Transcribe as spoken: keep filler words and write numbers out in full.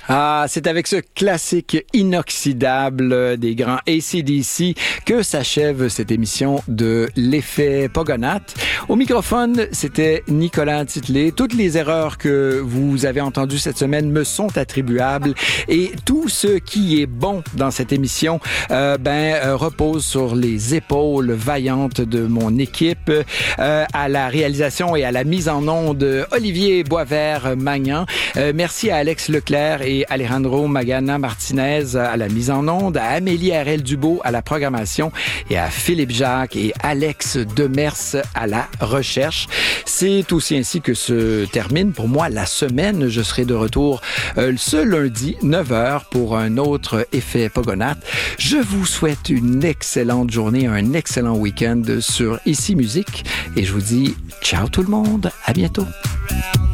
Ah, c'est avec ce classique inoxydable des grands A C D C que s'achève cette émission de l'effet Pogonath. Au microphone, c'était Nicolas Titley. Toutes les erreurs que vous avez entendues cette semaine me sont attribuables et tout ce qui est bon dans cette émission euh, ben, euh, repose sur les épaules vaillantes de mon équipe. Euh, à la réalisation et à la mise en onde, Olivier Boisvert-Magnan. Euh, merci à Alex Leclerc et Alejandro Magana Martinez à la mise en onde, à Amélie Harel-Dubo à la programmation et à Philippe Jacques et Alex Demers à la recherche. C'est aussi ainsi que se termine pour moi la semaine. Je serai de retour euh, ce lundi, neuf heures, pour un autre effet Pogonath. Je vous souhaite une excellente journée, un excellent week-end sur Ici Musique et je vous dis ciao tout le monde, à bientôt.